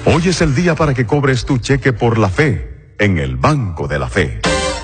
Hoy es el día para que cobres tu cheque por la fe en el Banco de la Fe.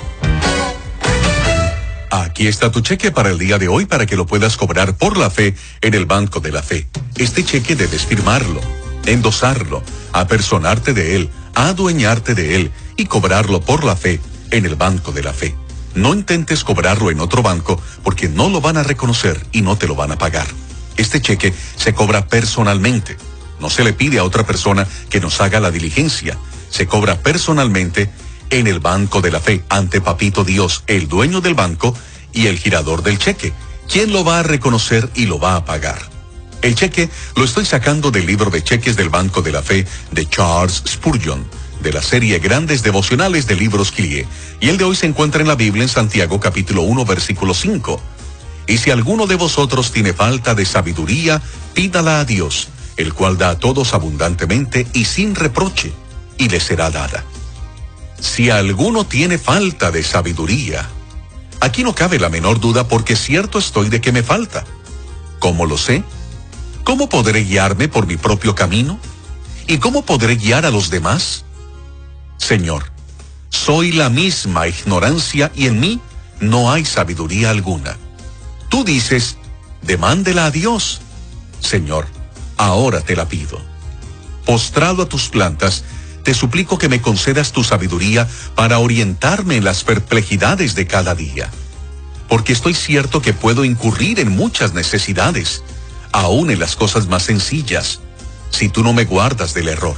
Aquí está tu cheque para el día de hoy para que lo puedas cobrar por la fe en el Banco de la Fe. Este cheque debes firmarlo, endosarlo, apersonarte de él, adueñarte de él y cobrarlo por la fe en el Banco de la Fe. No intentes cobrarlo en otro banco porque no lo van a reconocer y no te lo van a pagar. Este cheque se cobra personalmente. No se le pide a otra persona que nos haga la diligencia. Se cobra personalmente en el Banco de la Fe, ante Papito Dios, el dueño del banco y el girador del cheque, quien lo va a reconocer y lo va a pagar. El cheque lo estoy sacando del libro de cheques del Banco de la Fe de Charles Spurgeon, de la serie Grandes Devocionales de Libros Clie, y el de hoy se encuentra en la Biblia en Santiago capítulo 1 versículo 5. Y si alguno de vosotros tiene falta de sabiduría, pídala a Dios, el cual da a todos abundantemente y sin reproche, y le será dada. Si alguno tiene falta de sabiduría, aquí no cabe la menor duda porque cierto estoy de que me falta. ¿Cómo lo sé? ¿Cómo podré guiarme por mi propio camino? ¿Y cómo podré guiar a los demás? Señor, soy la misma ignorancia y en mí no hay sabiduría alguna. Tú dices, demándela a Dios. Señor, ahora te la pido. Postrado a tus plantas, te suplico que me concedas tu sabiduría para orientarme en las perplejidades de cada día. Porque estoy cierto que puedo incurrir en muchas necesidades, aún en las cosas más sencillas, si tú no me guardas del error.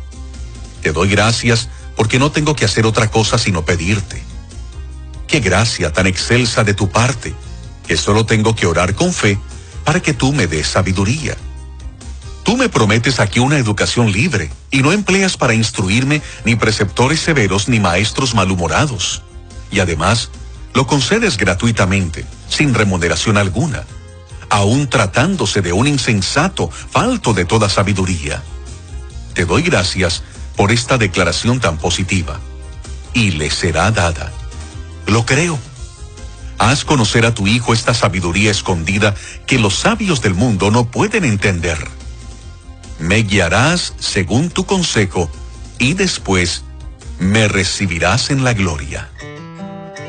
Te doy gracias porque no tengo que hacer otra cosa sino pedirte. Qué gracia tan excelsa de tu parte, que solo tengo que orar con fe para que tú me des sabiduría. Tú me prometes aquí una educación libre y no empleas para instruirme ni preceptores severos ni maestros malhumorados. Y además, lo concedes gratuitamente, sin remuneración alguna, aun tratándose de un insensato falto de toda sabiduría. Te doy gracias por esta declaración tan positiva. Y le será dada. Lo creo. Haz conocer a tu Hijo esta sabiduría escondida que los sabios del mundo no pueden entender. Me guiarás según tu consejo y después me recibirás en la gloria.